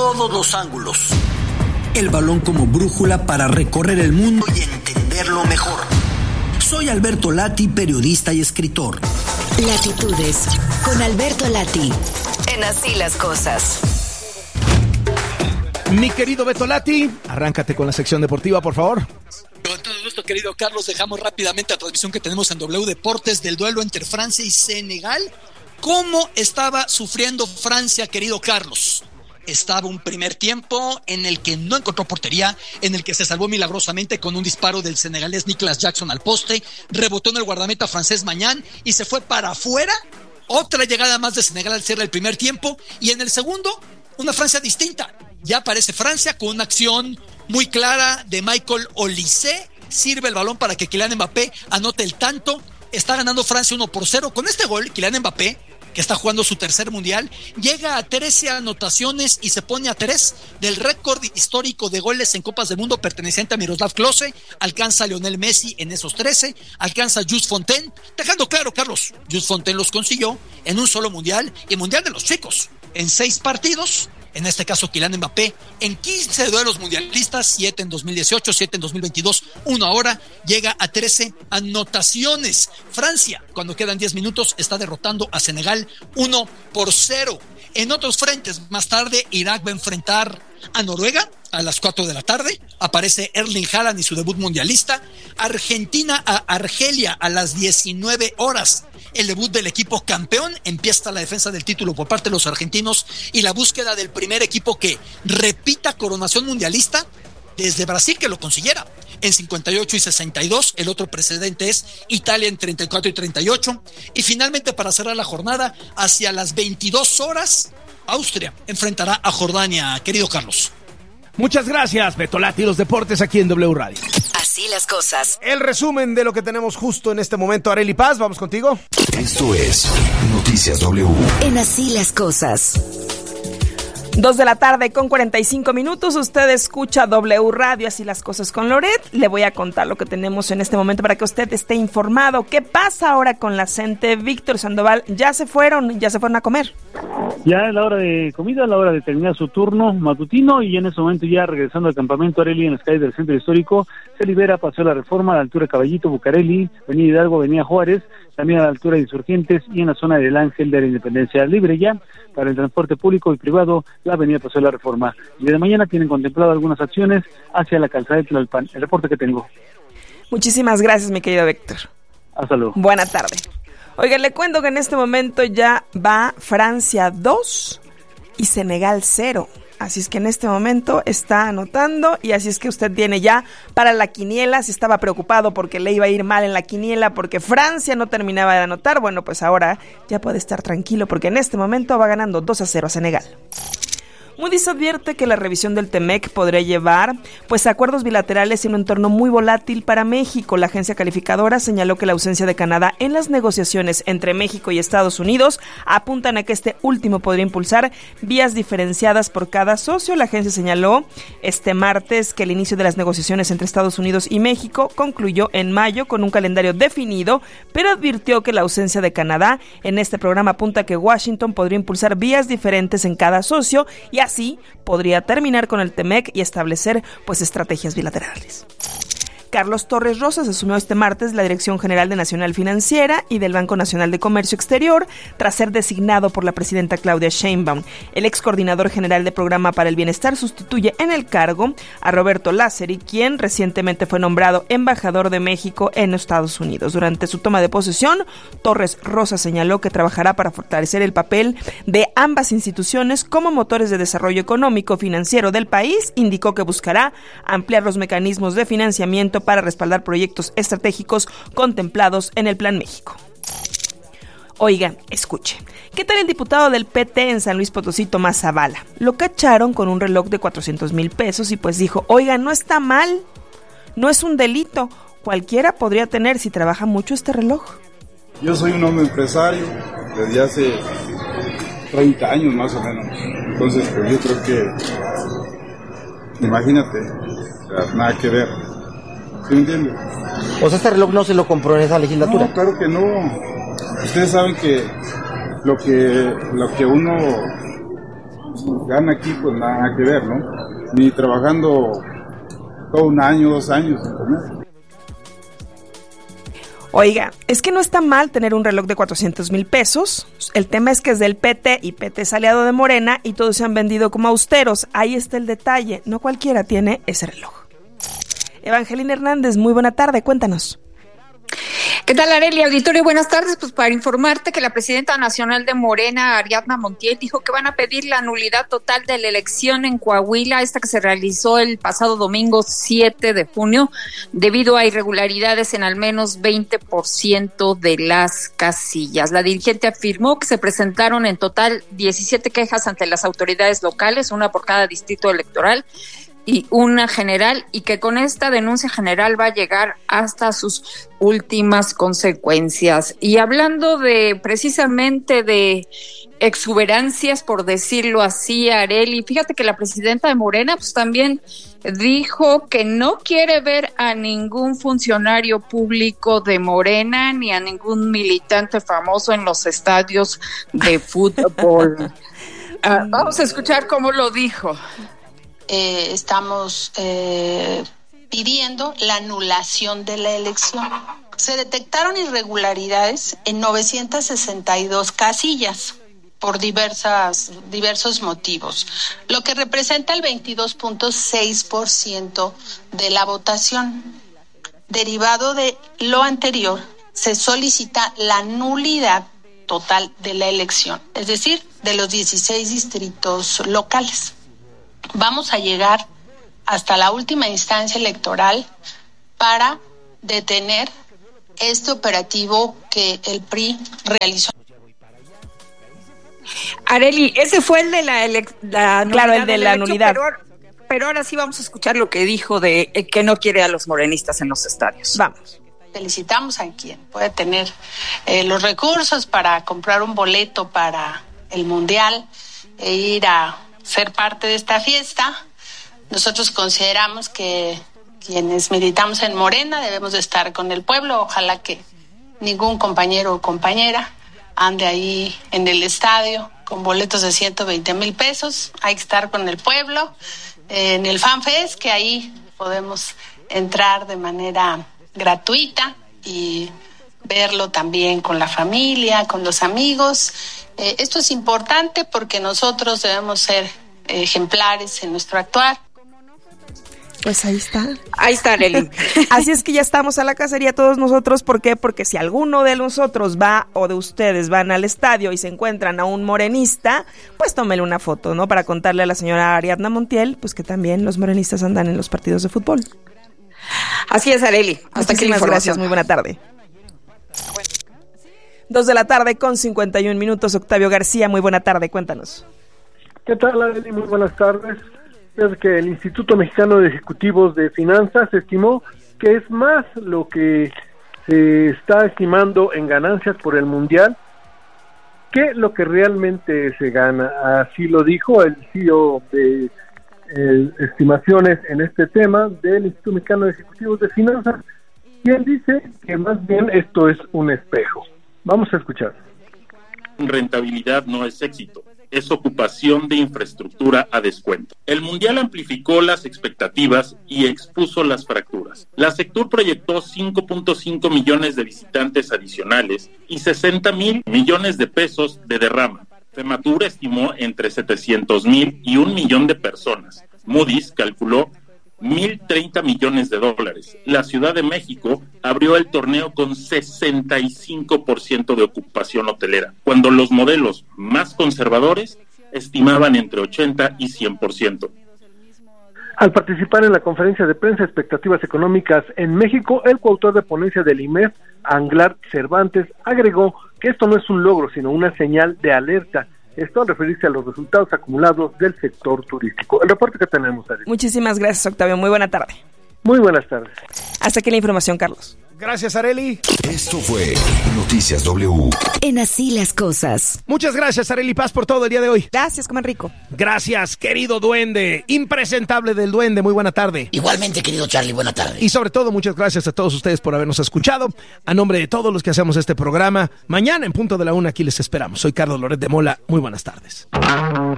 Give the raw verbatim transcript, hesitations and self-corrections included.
todos los ángulos. El balón como brújula para recorrer el mundo y entenderlo mejor. Soy Alberto Lati, periodista y escritor. Latitudes, con Alberto Lati, en Así las Cosas. Mi querido Beto Lati, arráncate con la sección deportiva, por favor. Con todo gusto, querido Carlos, dejamos rápidamente la transmisión que tenemos en W Deportes del duelo entre Francia y Senegal. ¿Cómo estaba sufriendo Francia, querido Carlos? Estaba un primer tiempo en el que no encontró portería, en el que se salvó milagrosamente con un disparo del senegalés Nicolas Jackson al poste, rebotó en el guardameta francés Mañán y se fue para afuera. Otra llegada más de Senegal al cierre del primer tiempo, y en el segundo, una Francia distinta. Ya aparece Francia con una acción muy clara de Michael Olise, sirve el balón para que Kylian Mbappé anote el tanto. Está ganando Francia uno por cero. Con este gol, Kylian Mbappé, que está jugando su tercer mundial, llega a trece anotaciones y se pone a tres del récord histórico de goles en Copas del Mundo perteneciente a Miroslav Klose. Alcanza a Lionel Messi en esos trece, alcanza a Jules Fontaine, dejando claro, Carlos, Jules Fontaine los consiguió en un solo mundial, y mundial de los chicos, en seis partidos. En este caso, Kylian Mbappé en quince duelos mundialistas, siete en dos mil dieciocho, siete en dos mil veintidós, uno ahora, llega a trece anotaciones. Francia, cuando quedan diez minutos, está derrotando a Senegal uno por cero. En otros frentes, más tarde, Irak va a enfrentar a Noruega a las cuatro de la tarde. Aparece Erling Haaland y su debut mundialista. Argentina a Argelia a las diecinueve horas. El debut del equipo campeón. Empieza la defensa del título por parte de los argentinos y la búsqueda del primer equipo que repita coronación mundialista desde Brasil, que lo consiguiera en cincuenta y ocho y sesenta y dos. El otro precedente es Italia en treinta y cuatro y treinta y ocho. Y finalmente, para cerrar la jornada, hacia las veintidós horas, Austria enfrentará a Jordania, querido Carlos. Muchas gracias, Beto Lati, los deportes aquí en W Radio. Así las cosas. El resumen de lo que tenemos justo en este momento. Arely Paz, vamos contigo. Esto es Noticias W. En Así las Cosas. Dos de la tarde con cuarenta y cinco minutos, usted escucha W Radio, Así las Cosas con Loret. Le voy a contar lo que tenemos en este momento para que usted esté informado. ¿Qué pasa ahora con la gente? Víctor Sandoval, ¿ya se fueron? ¿Ya se fueron a comer? Ya es la hora de comida, la hora de terminar su turno matutino, y en ese momento, ya regresando al campamento Arely en las calles del centro histórico, se libera Paseo La Reforma a la altura de Caballito, Bucareli, Avenida Hidalgo, Avenida Juárez, también a la altura de Insurgentes y en la zona del Ángel de la Independencia. Libre ya para el transporte público y privado la Avenida Paseo La Reforma. Y desde mañana tienen contemplado algunas acciones hacia la calzada de Tlalpan. El reporte que tengo. Muchísimas gracias, mi querido Víctor. Hasta luego. Buena tarde. Oiga, le cuento que en este momento ya va Francia dos y Senegal cero. Así es que en este momento está anotando, y así es que usted tiene ya para la quiniela. Si estaba preocupado porque le iba a ir mal en la quiniela porque Francia no terminaba de anotar, bueno, pues ahora ya puede estar tranquilo porque en este momento va ganando dos a cero a Senegal. Moody's advierte que la revisión del Temec podría llevar pues a acuerdos bilaterales en un entorno muy volátil para México. La agencia calificadora señaló que la ausencia de Canadá en las negociaciones entre México y Estados Unidos apuntan a que este último podría impulsar vías diferenciadas por cada socio. La agencia señaló este martes que el inicio de las negociaciones entre Estados Unidos y México concluyó en mayo con un calendario definido, pero advirtió que la ausencia de Canadá en este programa apunta a que Washington podría impulsar vías diferentes en cada socio, y así podría terminar con el Temec y establecer pues estrategias bilaterales. Carlos Torres Rosas asumió este martes la Dirección General de Nacional Financiera y del Banco Nacional de Comercio Exterior tras ser designado por la presidenta Claudia Sheinbaum. El ex coordinador general de Programa para el Bienestar sustituye en el cargo a Roberto Lázari, quien recientemente fue nombrado embajador de México en Estados Unidos. Durante su toma de posesión, Torres Rosas señaló que trabajará para fortalecer el papel de ambas instituciones como motores de desarrollo económico financiero del país. Indicó que buscará ampliar los mecanismos de financiamiento para respaldar proyectos estratégicos contemplados en el Plan México. Oiga, escuche, ¿qué tal el diputado del P T en San Luis Potosí, Tomás Zavala? Lo cacharon con un reloj de cuatrocientos mil pesos y pues dijo, oiga, no está mal, no es un delito, cualquiera podría tener si trabaja mucho este reloj. Yo soy un hombre empresario desde hace treinta años más o menos, entonces pues yo creo que, imagínate, nada que ver. ¿Sí me entiende? O sea, este reloj no se lo compró en esa legislatura. No, claro que no. Ustedes saben que lo que lo que uno gana aquí, pues nada que ver, ¿no? Ni trabajando todo un año, dos años sin comer. Oiga, es que no está mal tener un reloj de cuatrocientos mil pesos. El tema es que es del P T y P T es aliado de Morena y todos se han vendido como austeros. Ahí está el detalle. No cualquiera tiene ese reloj. Evangelina Hernández, muy buena tarde. Cuéntanos. ¿Qué tal, Arely? Auditorio, buenas tardes. Pues para informarte que la presidenta nacional de Morena, Ariadna Montiel, dijo que van a pedir la nulidad total de la elección en Coahuila, esta que se realizó el pasado domingo siete de junio, debido a irregularidades en al menos veinte por ciento de las casillas. La dirigente afirmó que se presentaron en total diecisiete quejas ante las autoridades locales, una por cada distrito electoral, y una general, y que con esta denuncia general va a llegar hasta sus últimas consecuencias. Y hablando de precisamente de exuberancias, por decirlo así, Arely, fíjate que la presidenta de Morena pues también dijo que no quiere ver a ningún funcionario público de Morena ni a ningún militante famoso en los estadios de fútbol. uh, vamos a escuchar cómo lo dijo. Eh, estamos eh, pidiendo la anulación de la elección. Se detectaron irregularidades en novecientas sesenta y dos casillas por diversas, diversos motivos, lo que representa el veintidós punto seis por ciento de la votación. Derivado de lo anterior, se solicita la nulidad total de la elección, es decir, de los dieciséis distritos locales. Vamos a llegar hasta la última instancia electoral para detener este operativo que el P R I realizó. Arely, ese fue el de la, ele- la claro, el de la nulidad. Pero, pero ahora sí vamos a escuchar lo que dijo de eh, que no quiere a los morenistas en los estadios. Vamos. Felicitamos a quien puede tener eh, los recursos para comprar un boleto para el Mundial e ir a ser parte de esta fiesta. Nosotros consideramos que quienes militamos en Morena debemos de estar con el pueblo. Ojalá que ningún compañero o compañera ande ahí en el estadio con boletos de ciento veinte mil pesos. Hay que estar con el pueblo eh, en el FanFest, que ahí podemos entrar de manera gratuita y verlo también con la familia, con los amigos. Eh, esto es importante porque nosotros debemos ser eh, ejemplares en nuestro actuar. Pues ahí está. Ahí está, Arely. Así es que ya estamos a la cacería todos nosotros. ¿Por qué? Porque si alguno de nosotros va o de ustedes van al estadio y se encuentran a un morenista, pues tómele una foto, ¿no? Para contarle a la señora Ariadna Montiel, pues que también los morenistas andan en los partidos de fútbol. Así es, Arely. Hasta aquí la información. Gracias, muy buena tarde. Dos de la tarde con cincuenta y un minutos. Octavio García, muy buena tarde, cuéntanos. ¿Qué tal, Arely? Muy buenas tardes. Es que el Instituto Mexicano de Ejecutivos de Finanzas estimó que es más lo que se está estimando en ganancias por el Mundial que lo que realmente se gana. Así lo dijo el C E O de eh, estimaciones en este tema del Instituto Mexicano de Ejecutivos de Finanzas, y él dice que más bien esto es un espejo. Vamos a escuchar. Rentabilidad no es éxito, es ocupación de infraestructura a descuento. El Mundial amplificó las expectativas y expuso las fracturas. La Sectur proyectó cinco punto cinco millones de visitantes adicionales y sesenta mil millones de pesos de derrama. Fematur estimó entre setecientos mil y un millón de personas. Moody's calculó mil treinta millones de dólares. La Ciudad de México abrió el torneo con sesenta y cinco por ciento de ocupación hotelera, cuando los modelos más conservadores estimaban entre ochenta y cien por ciento. Al participar en la conferencia de prensa Expectativas Económicas en México, el coautor de ponencia del I M E F, Anglar Cervantes, agregó que esto no es un logro, sino una señal de alerta. Esto al referirse a los resultados acumulados del sector turístico. El reporte que tenemos, Ari. Muchísimas gracias, Octavio. Muy buena tarde. Muy buenas tardes. Hasta aquí la información, Carlos. Gracias, Arely. Esto fue Noticias W. En Así las Cosas. Muchas gracias, Arely Paz, por todo el día de hoy. Gracias, coman rico. Gracias, querido duende, impresentable del duende, muy buena tarde. Igualmente, querido Charlie, buena tarde. Y sobre todo, muchas gracias a todos ustedes por habernos escuchado. A nombre de todos los que hacemos este programa, mañana en punto de la una aquí les esperamos. Soy Carlos Loret de Mola, muy buenas tardes.